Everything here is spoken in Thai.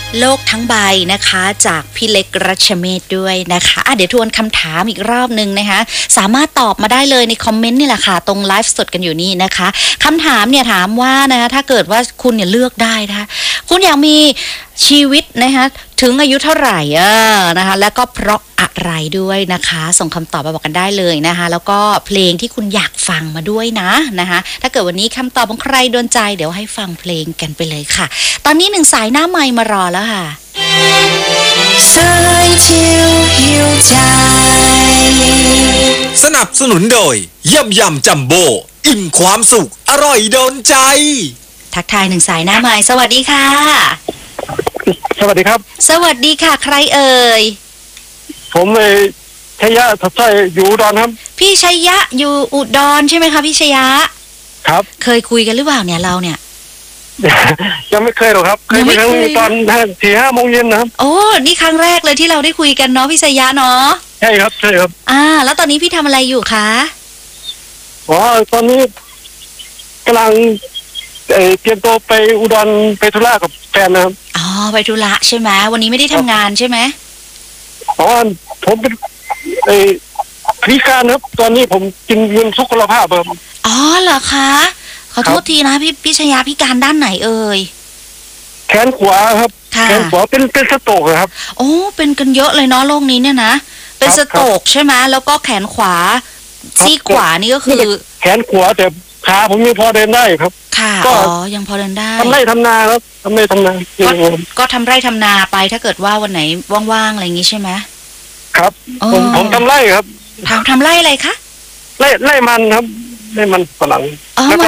โลกทั้งใบนะคะจากพี่เล็กรัชเมธด้วยนะคะเดี๋ยวทวนคำถามอีกรอบนึงนะคะสามารถตอบมาได้เลยในคอมเมนต์นี่แหละค่ะตรงไลฟ์สดกันอยู่นี่นะคะคำถามเนี่ยถามว่านะคะถ้าเกิดว่าคุณเนี่ยเลือกได้นะคะคุณอยากมีชีวิตนะคะถึงอายุเท่าไหร่นะคะแล้วก็เพราะอะไรด้วยนะคะส่งคำตอบมาบอกกันได้เลยนะคะแล้วก็เพลงที่คุณอยากฟังมาด้วยนะคะถ้าเกิดวันนี้คำตอบของใครโดนใจเดี๋ยวให้ฟังเพลงกันไปเลยค่ะตอนนี้หนึ่งสายหน้าไมค์มารอแล้วค่ะสายชิวหิวใจสนับสนุนโดยยำจัมโบ้อิ่มความสุขอร่อยโดนใจทักทายหนึ่งสายหน้าไมค์สวัสดีค่ะสวัสดีครับสวัสดีค่ะใครเอ่ยผมชัยยะทับไส้อยู่อุดรครับพี่ชัยยะอยู่อุดรใช่ไหมคะพี่ชัยยะครับเคยคุยกันหรือเปล่าเนี่ยเราเนี่ยยังไม่เคยหรอกครับเคยไปครั้งตอน4-5 โมงเย็นนะครับโอ้นี่ครั้งแรกเลยที่เราได้คุยกันเนาะพี่ชัยยะเนาะใช่ครับแล้วตอนนี้พี่ทำอะไรอยู่คะอ๋อตอนนี้กำลังเตรียมตัวไปอุดรไปธุระกับแฟนนะครับอ๋อไปธุระใช่ไหมวันนี้ไม่ได้ทำงานใช่ไหมอ๋อผมเป็นพิการครับตอนนี้ผมกินเงินสุขภาพครับอ๋อเหรอคะขอโทษทีนะพี่ชัยยะพิการด้านไหนเอ่ยแขนขวาครับแขนขวาเป็นสโตรกครับโอ้เป็นกันเยอะเลยเนาะโรคนี้เนี่ยนะเป็นสโตรกใช่ไหมแล้วก็แขนขวาซี่ขวานี่ก็คือแขนขวาแต่ขาผมยังพอเดินได้ครับค่ะอ๋อยังพอเดินได้ทำไร่ทำนาครับทำไร่ทำนาก็ทำไร่ทำนาไปถ้าเกิดว่าวันไหนว่างๆอะไรอย่างงี้ใช่ไหมครับผมทำไร่ครับทำไร่อะไรคะไร่มันครับไร่มันฝรั่งแล้วก็